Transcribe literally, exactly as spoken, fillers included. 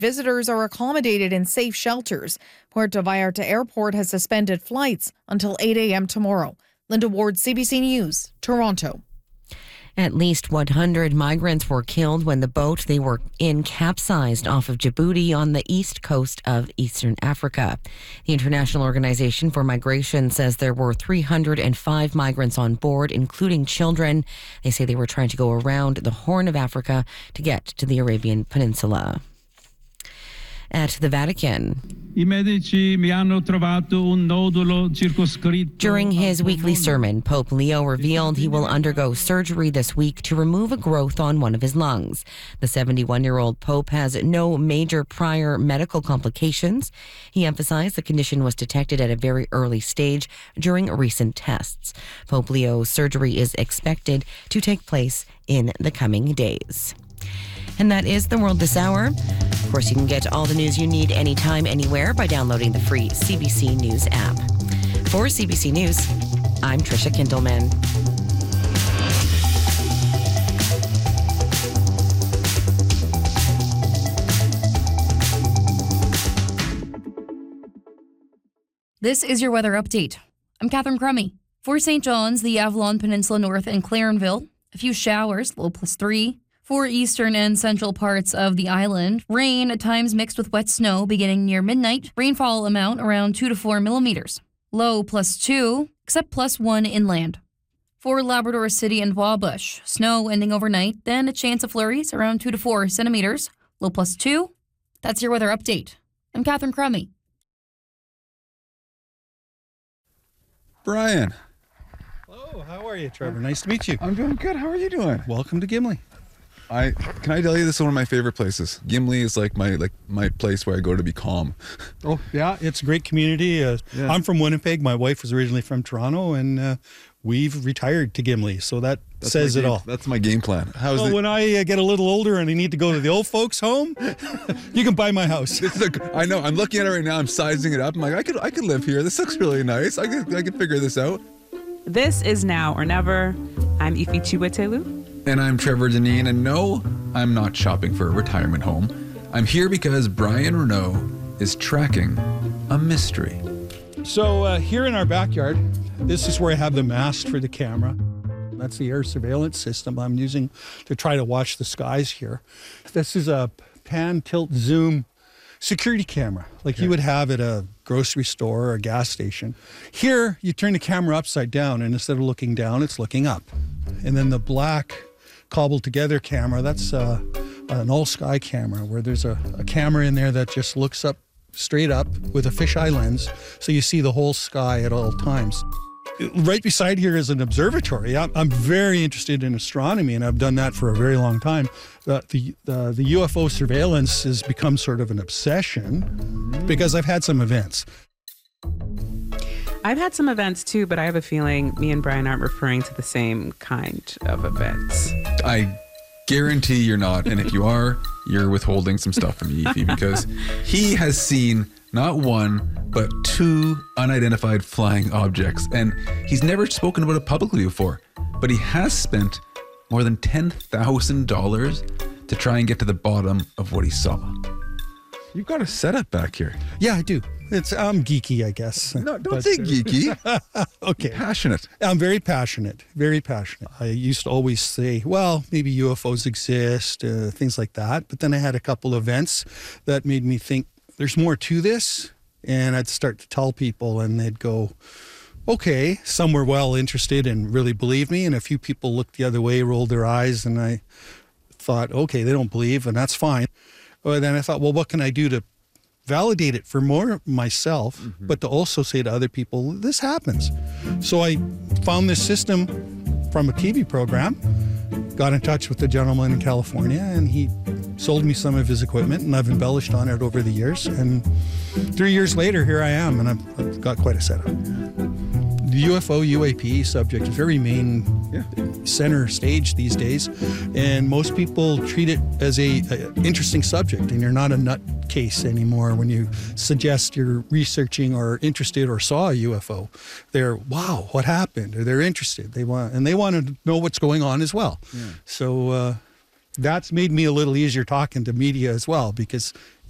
Visitors are accommodated in safe shelters. Puerto Vallarta Airport has suspended flights until eight a.m. tomorrow. Linda Ward, C B C News, Toronto. At least one hundred migrants were killed when the boat they were in capsized off of Djibouti on the east coast of Eastern Africa. The International Organization for Migration says there were three hundred five migrants on board, including children. They say they were trying to go around the Horn of Africa to get to the Arabian Peninsula. At the Vatican. During his weekly sermon, Pope Leo revealed he will undergo surgery this week to remove a growth on one of his lungs. The seventy-one-year-old Pope has no major prior medical complications. He emphasized the condition was detected at a very early stage during recent tests. Pope Leo's surgery is expected to take place in the coming days. And that is The World This Hour. Of course, you can get all the news you need anytime, anywhere by downloading the free C B C News app. For C B C News, I'm Trisha Kindleman. This is your weather update. I'm Catherine Crummy. For Saint John's, the Avalon Peninsula North, and Clarenville, a few showers, low plus three. For eastern and central parts of the island, rain at times mixed with wet snow beginning near midnight. Rainfall amount around two to four millimeters. Low plus two, except plus one inland. For Labrador City and Wabush, snow ending overnight, then a chance of flurries around two to four centimeters. Low plus two. That's your weather update. I'm Catherine Crummy. Brian. Hello, how are you, Trevor? Nice to meet you. I'm doing good. How are you doing? Welcome to Gimli. I can I tell you, this is one of my favorite places. Gimli is like my like my place where I go to be calm. Oh yeah, it's a great community. Uh, Yeah. I'm from Winnipeg. My wife was originally from Toronto, and uh, we've retired to Gimli, so that That's says my it game- all. That's my game plan. How's Well, it? when I uh, get a little older and I need to go to the old folks' home, you can buy my house. This is a, I know. I'm looking at it right now. I'm sizing it up. I'm like, I could I could live here. This looks really nice. I could I could figure this out. This is Now or Never. I'm Ifi Chiwetelu. And I'm Trevor Deneen, and no, I'm not shopping for a retirement home. I'm here because Brian Renault is tracking a mystery. So uh, here in our backyard, this is where I have the mast for the camera. That's the air surveillance system I'm using to try to watch the skies here. This is a pan, tilt, zoom security camera, like you would have at a grocery store or a gas station. Here, you turn the camera upside down, and instead of looking down, it's looking up. And then the black cobbled together camera, that's uh, an all sky camera where there's a, a camera in there that just looks up straight up with a fisheye lens, so you see the whole sky at all times. Right beside here is an observatory. I'm, I'm very interested in astronomy, and I've done that for a very long time. The, the, the, the U F O surveillance has become sort of an obsession because I've had some events. I've had some events too, but I have a feeling me and Brian aren't referring to the same kind of events. I guarantee you're not, and if you are, you're withholding some stuff from me, Evie, because he has seen not one, but two unidentified flying objects, and he's never spoken about it publicly before, but he has spent more than ten thousand dollars to try and get to the bottom of what he saw. You've got a setup back here. Yeah, I do. It's I'm geeky, I guess. No, don't But, say uh, geeky. Okay. Passionate. I'm very passionate, very passionate. I used to always say, well, maybe U F Os exist, uh, things like that. But then I had a couple events that made me think there's more to this. And I'd start to tell people, and they'd go, okay. Some were well interested and really believed me. And a few people looked the other way, rolled their eyes. And I thought, okay, they don't believe, and that's fine. But then I thought, well, what can I do to validate it for more myself, mm-hmm. but to also say to other people, this happens. So I found this system from a T V program, got in touch with the gentleman in California, and he sold me some of his equipment, and I've embellished on it over the years. And three years later, here I am, and I've, I've got quite a setup. The U F O, U A P subject is very main yeah. center stage these days, and most people treat it as a, a interesting subject, and you're not a nutcase anymore when you suggest you're researching or interested or saw a U F O. They're, wow, what happened? Or they're interested. They want, and they want to know what's going on as well. Yeah. So uh, that's made me a little easier talking to media as well, because